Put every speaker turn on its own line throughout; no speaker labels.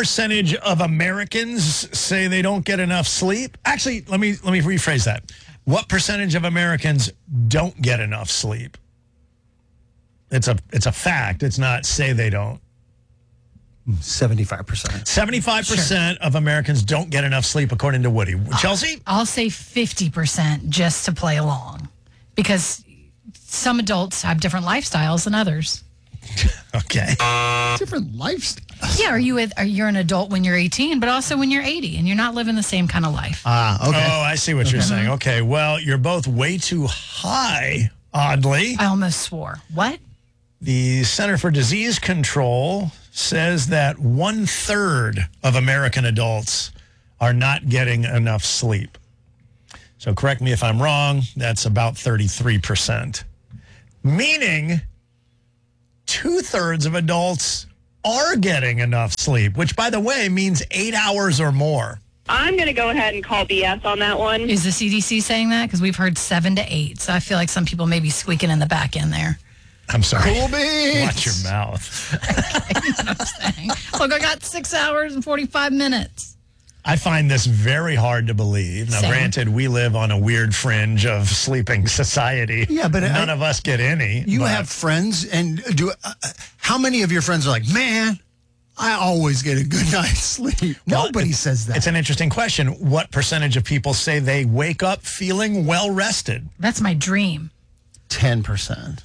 percentage of Americans say they don't get enough sleep? Actually, let me rephrase that. What percentage of Americans don't get enough sleep? It's a fact. It's not say they don't.
75%.
75% of Americans don't get enough sleep, according to Woody. Chelsea?
I'll say 50% just to play along, because some adults have different lifestyles than others.
Okay.
Different lifestyles.
Yeah, you're an adult when you're 18, but also when you're 80, and you're not living the same kind of life.
Okay.
Oh, I see what you're saying. Okay, well, you're both way too high, oddly.
I almost swore. What?
The Center for Disease Control says that 1/3 of American adults are not getting enough sleep. So correct me if I'm wrong, that's about 33%. Meaning 2/3 of adults are getting enough sleep, which, by the way, means 8 hours or more.
I'm going to go ahead and call BS on that one.
Is the CDC saying that? Because we've heard 7 to 8. So I feel like some people may be squeaking in the back end there.
I'm sorry.
Cool beans.
Watch your mouth.
You know what I'm saying? Look, I got 6 hours and 45 minutes.
I find this very hard to believe. Now,
Same.
granted, we live on a weird fringe of sleeping society.
Yeah, but
none of us get any.
You
but
have friends, and how many of your friends are like, man, I always get a good night's sleep?
Well,
Nobody says that.
It's an interesting question. What percentage of people say they wake up feeling well rested?
That's my dream.
10%.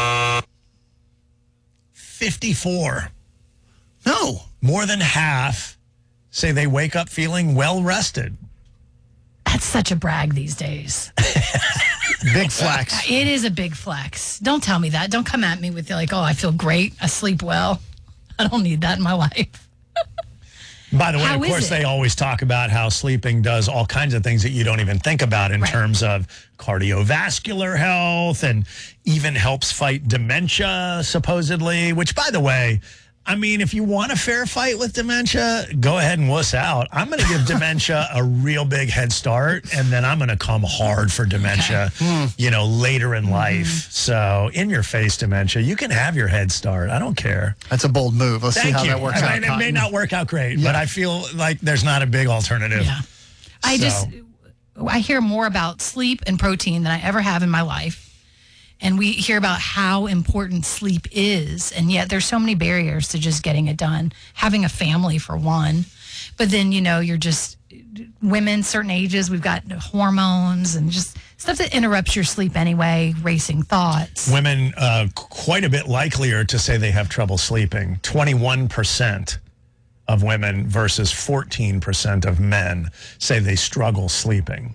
54.
No.
More than half say they wake up feeling well rested.
That's such a brag these days.
Big flex.
It is a big flex. Don't tell me that. Don't come at me with like, oh, I feel great. I sleep well. I don't need that in my life.
By the way,
How
of
is
course,
it?
they always talk about how sleeping does all kinds of things that you don't even think about in
Right.
terms of cardiovascular health, and even helps fight dementia, supposedly, which, by the way, I mean, if you want a fair fight with dementia, go ahead and wuss out. I'm going to give dementia a real big head start, and then I'm going to come hard for dementia, later in life. So, in your face dementia, you can have your head start. I don't care.
That's a bold move. Let's see
Thank
how
you.
that works
I
out.
mean, it may
Cotton.
not work out great,
Yeah.
but I feel like there's not a big alternative.
Yeah. I hear more about sleep and protein than I ever have in my life. And we hear about how important sleep is. And yet there's so many barriers to just getting it done. Having a family, for one. But then, you're just women, certain ages, we've got hormones and just stuff that interrupts your sleep anyway, racing thoughts.
Women quite a bit likelier to say they have trouble sleeping. 21% of women versus 14% of men say they struggle sleeping.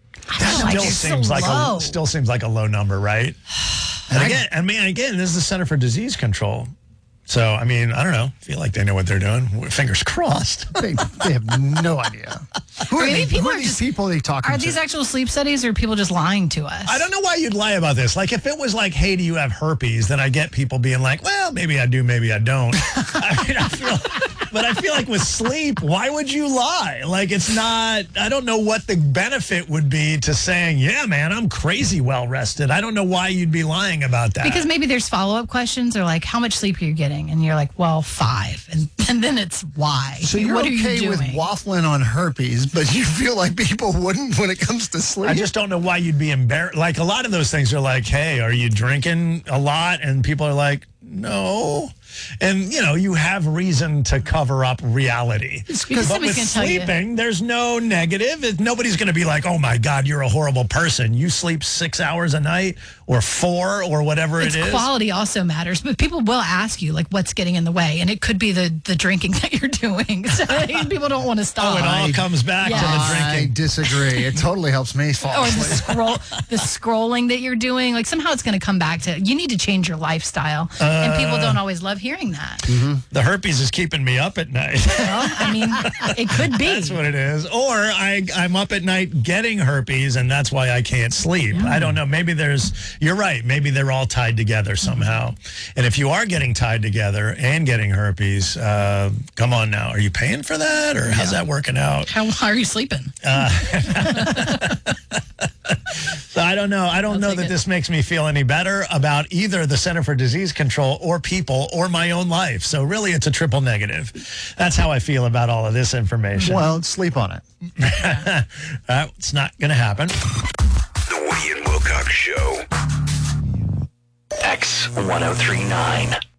Still seems like a low number, right? And again, this is the Center for Disease Control. So, I mean, I don't know. I feel like they know what they're doing. Fingers crossed.
They have no idea. Who are these people they talking
Are
to?
these actual sleep studies, or are people just lying to us?
I don't know why you'd lie about this. Like, if it was like, hey, do you have herpes? Then I get people being like, well, maybe I do, maybe I don't. But I feel like with sleep, why would you lie? Like, it's not, I don't know what the benefit would be to saying, yeah, man, I'm crazy well rested. I don't know why you'd be lying about that.
Because maybe there's follow-up questions, or like, how much sleep are you getting? And you're like, well, 5. And then it's why.
So you're
what are
okay
you
with
doing?
waffling on herpes, but you feel like people wouldn't when it comes to sleep?
I just don't know why you'd be embarrassed. Like, a lot of those things are like, hey, are you drinking a lot? And people are like, no. And, you have reason to cover up reality.
Because
But
somebody's
with
gonna tell you.
sleeping, there's no negative. Nobody's going to be like, oh, my God, you're a horrible person. You sleep 6 hours a night or 4 or whatever it is.
Quality also matters, but people will ask you, like, what's getting in the way? And it could be the drinking that you're doing. So people don't want to stop.
Oh, it all comes back to the
I
drinking.
disagree. It totally helps me fall
Or
asleep.
the scrolling that you're doing. Like, somehow it's going to come back to, you need to change your lifestyle. And people don't always love hearing that.
The herpes is keeping me up at night.
Well, I mean, it could be.
That's what it is. Or I'm up at night getting herpes, and that's why I can't sleep. I don't know. Maybe you're right. Maybe they're all tied together somehow. And if you are getting tied together and getting herpes, come on now. Are you paying for that, or how's that working out?
How are you sleeping?
So I don't know. I don't know that this makes me feel any better about either the Center for Disease Control or people or my own life. So really, it's a triple negative. That's how I feel about all of this information.
Well, sleep on it.
It's not going to happen.
The Woody and Wilcox Show. X1039.